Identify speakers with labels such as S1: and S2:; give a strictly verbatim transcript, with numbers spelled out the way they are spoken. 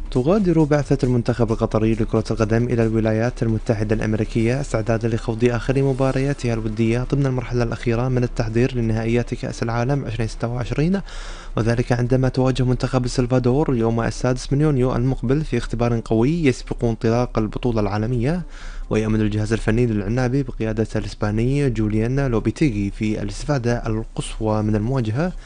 S1: تغادر بعثة المنتخب القطري لكرة القدم إلى الولايات المتحدة الأمريكية استعدادا لخوض آخر مبارياتها الودية ضمن المرحلة الأخيرة من التحضير لنهائيات كأس العالم ألفين وستة وعشرين، وذلك عندما تواجه منتخب السلفادور يوم السادس من يونيو المقبل في اختبار قوي يسبق انطلاق البطولة العالمية. ويأمل الجهاز الفني للعنابي بقيادة الإسباني جوليان لوبيتيغي في الاستفادة القصوى من المواجهة